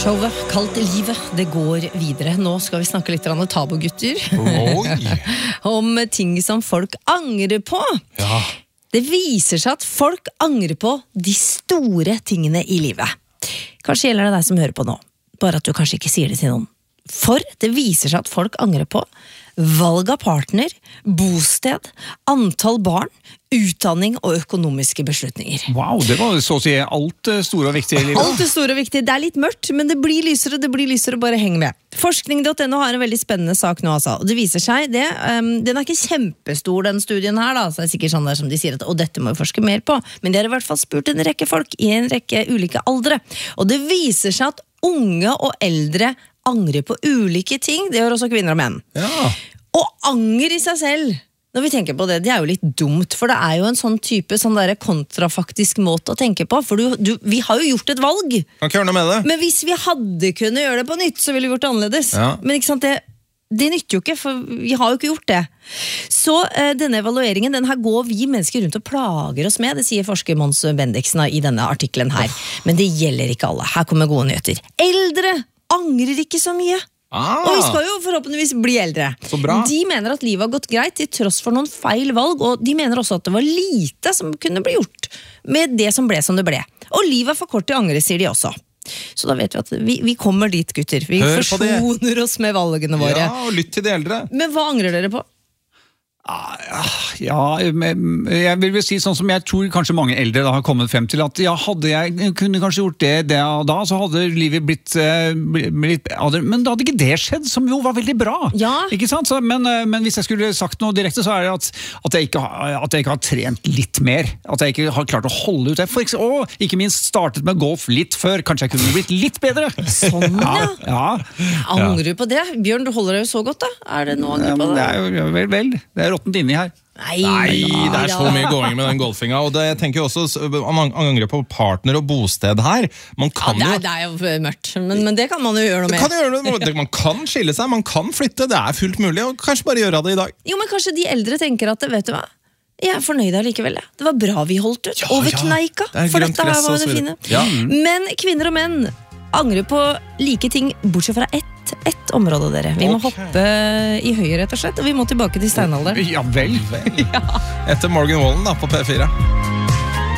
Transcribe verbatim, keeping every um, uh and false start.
Showet kalt Livet, det går videre. Nå skal vi snakke litt om tabugutter. Om ting som folk angrer på. Ja. Det viser seg at folk angrer på de store tingene i livet. Kanskje gjelder det deg som hører på nå, bare at du kanskje ikke sier det til noen. For det viser seg at folk angrer på valg av partner, bosted, antall barn, utdanning og økonomiske beslutninger. Wow, det var så å si alt store og viktige i livet. Alt det store og viktige. Det er litt mørkt, men det blir lysere, det blir lysere, bare heng med. Forskning punktum no har en veldig spennende sak nå, altså. Og det viser seg, det, um, den er ikke kjempestor, den studien her, da. Så det er sikkert sånn der som de sier at, og dette må vi forske mer på. Men de har i hvert fall spurt en rekke folk i en rekke ulike aldre. Og det viser seg at unge og eldre angrer på ulike ting. Det gjør også kvinner og menn. Ja. Og anger i seg selv, når vi tenker på det, det er jo litt dumt, for det er jo en sånn type sånn der kontrafaktisk måte å tenke på, for du, du, vi har jo gjort et valg. Kan ikke gjøre noe med det. Men hvis vi hadde kunnet gjøre det på nytt, så ville vi gjort det annerledes. Ja. Men ikke sant, det, det nytter jo ikke, for vi har jo ikke gjort det. Så eh, denne evalueringen, den her går vi mennesker rundt og plager oss med, det sier forsker Mons Bendiksen i denne artikkelen her. Men det gjelder ikke alle. Her kommer gode nyheter. Eldre angrer ikke så mye. Ah. Og vi skal jo forhåpentligvis bli eldre. Så bra. De mener at livet har gått greit til tross for noen feil valg, og de mener også at det var lite som kunne bli gjort med det som ble som det ble. Og livet er for kort til angre, sier de også. Så da vet vi at vi, vi kommer dit, gutter. Vi Hør på det. forsoner oss med valgene våre. Ja, og lytt til de eldre. Men hva angrer dere på? Ja, men jeg vil vel si sånn som jeg tror kanskje mange eldre da har kommet frem til, at ja, hadde jeg kunne kanskje gjort det, det og da, så hadde livet blitt, eh, blitt men da hadde ikke det skjedd, som jo var veldig bra. Ja. Ikke sant? Så, men, men hvis jeg skulle sagt noe direkte, så er det at, at, jeg ikke, har- at jeg ikke har trent litt mer, at jeg ikke har klart å holde ut det. For eksempel, og ikke minst startet med golf litt før, kanskje jeg kunne blitt litt bedre. Sånn, ja. Ja, Angrer du på det? Bjørn, du holder deg jo så godt da. Er det noe å ja angre på men det det? er jo vel, vel, det er råttent inni her. Nei, Nei, det er så ja. mye gåing med den golfinga. Og det, jeg tenker jo også, man angrer på partner og bosted her. Man Ja, kan det, er, jo... det er jo mørkt, men, men det kan man jo gjøre noe Det med. kan gjøre noe, man kan skille seg, man kan flytte, det er fullt mulig, og kanskje bare gjøre det i dag. Jo, men kanskje de eldre tenker at, vet du hva? Jeg er fornøyd allikevel, ja. Det var bra vi holdt ut. Ja, Over ja. kneika. Det er For grønt dette her gress var og så det videre. fine. Ja. Men kvinner og menn angrer på like ting, bortsett fra ett, ett område, dere. Vi må Ok. hoppe i høyre, rett og slett, og vi må tilbake til steinalder. Ja vel. Etter Morgan Wallen da, på P fire.